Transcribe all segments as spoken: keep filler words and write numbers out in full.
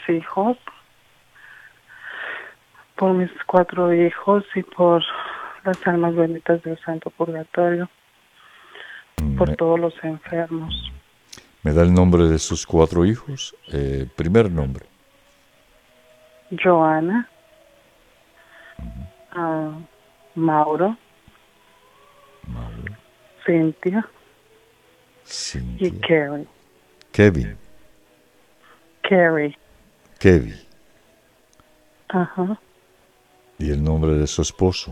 hijos, por mis cuatro hijos y por las almas benditas del Santo Purgatorio, por Me, todos los enfermos. ¿Me da el nombre de sus cuatro hijos? Eh, primer nombre. Joana, uh-huh. uh, Mauro, Mauro, Cintia, Cintia y Carrie. Kevin. Carrie. Kevin. Ajá. Uh-huh. ¿Y el nombre de su esposo?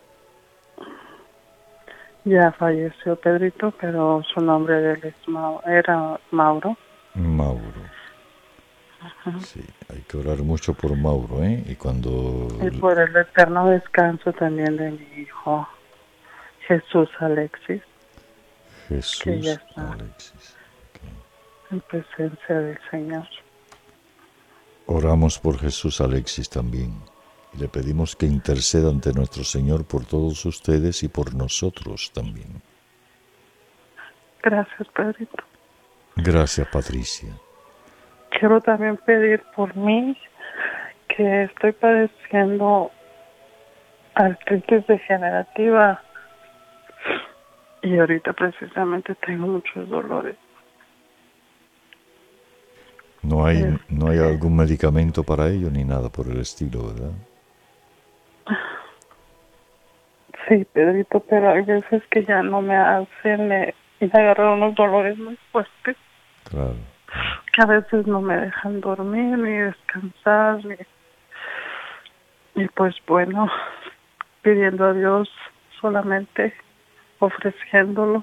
Ya falleció Pedrito, pero su nombre de él es Mau- era Mauro. Mauro. Ajá. Sí, hay que orar mucho por Mauro, ¿eh? Y cuando... Y por el eterno descanso también de mi hijo Jesús Alexis. Jesús que ya está Alexis. Okay. En presencia del Señor. Oramos por Jesús Alexis también. Y le pedimos que interceda ante nuestro Señor por todos ustedes y por nosotros también. Gracias, Pedrito. Gracias, Patricia. Quiero también pedir por mí, que estoy padeciendo artritis degenerativa y ahorita precisamente tengo muchos dolores. No hay, este... no hay algún medicamento para ello ni nada por el estilo, ¿verdad? Sí, Pedrito, pero hay veces que ya no me hacen, me, me agarran unos dolores muy fuertes. Claro. Que a veces no me dejan dormir ni descansar. Ni... Y pues bueno, pidiendo a Dios, solamente ofreciéndolos.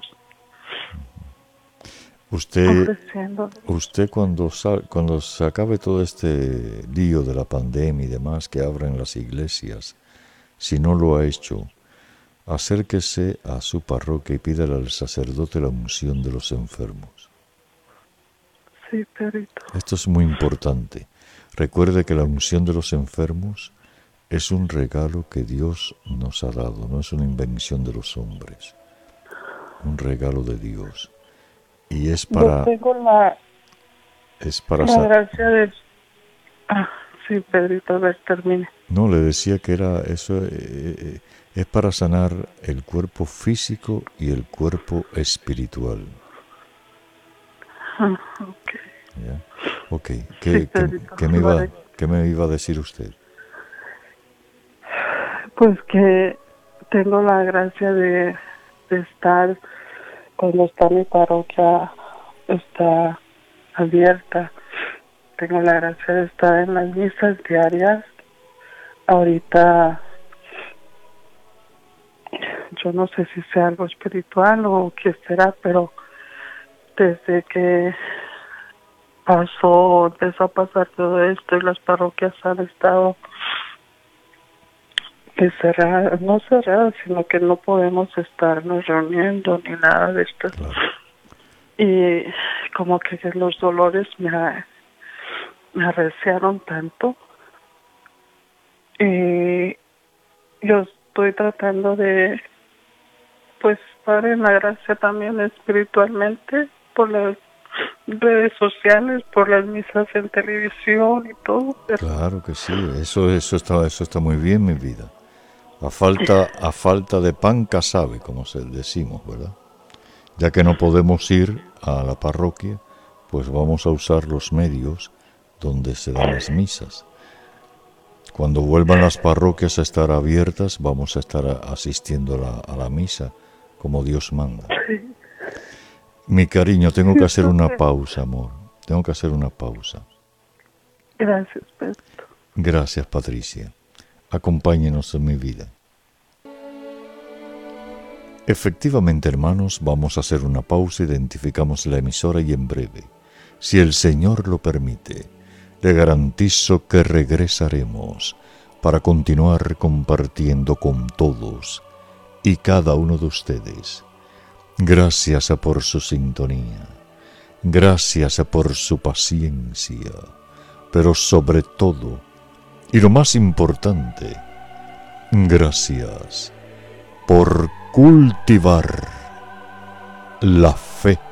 Usted, ofreciéndolos. usted cuando, sal, cuando se acabe todo este lío de la pandemia y demás, que abran las iglesias, si no lo ha hecho, acérquese a su parroquia y pídale al sacerdote la unción de los enfermos. Sí, Pedrito. Esto es muy importante. Recuerde que la unción de los enfermos es un regalo que Dios nos ha dado, no es una invención de los hombres. Un regalo de Dios. Y es para... Yo tengo la... Es para... La gracia de... Ah, sí, Pedrito, a ver, termine. No, le decía que era eso... Eh, es para sanar el cuerpo físico y el cuerpo espiritual. Ah, ok. ¿Ya? Ok. ¿Qué, sí, ¿qué, ¿qué, me iba, ¿Qué me iba a decir usted? Pues que tengo la gracia de, de estar, cuando está mi parroquia, está abierta. Tengo la gracia de estar en las misas diarias. Ahorita, yo no sé si sea algo espiritual o qué será, pero desde que pasó, empezó a pasar todo esto y las parroquias han estado cerradas, no cerradas, sino que no podemos estarnos reuniendo ni nada de esto. Claro. Y como que los dolores me, me arreciaron tanto. Y yo estoy tratando de, pues, estar en la gracia también espiritualmente, por las redes sociales, por las misas en televisión y todo. Pero... Claro que sí, eso, eso, está, eso está muy bien, mi vida. A falta, a falta de pan casabe, como se decimos, ¿verdad? Ya que no podemos ir a la parroquia, pues vamos a usar los medios donde se dan las misas. Cuando vuelvan las parroquias a estar abiertas, vamos a estar asistiendo a la, a la misa, como Dios manda. Sí. Mi cariño, tengo que hacer una pausa, amor. Tengo que hacer una pausa. Gracias, Pedro. Gracias, Patricia. Acompáñenos en mi vida. Efectivamente, hermanos, vamos a hacer una pausa, identificamos la emisora y en breve, si el Señor lo permite, le garantizo que regresaremos para continuar compartiendo con todos y cada uno de ustedes. Gracias por su sintonía, gracias por su paciencia, pero sobre todo, y lo más importante, gracias por cultivar la fe